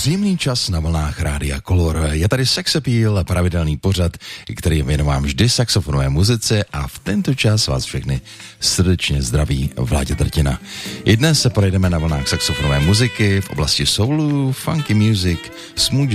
Příjemný čas na vlnách Rádia Color. Je tady Sex Appeal, pravidelný pořad, který věnovám vždy saxofonové muzice a v tento čas vás všechny srdečně zdraví Vláďa Drtina. I dnes se projdeme na vlnách saxofonové muziky v oblasti soulu, funky music, smooth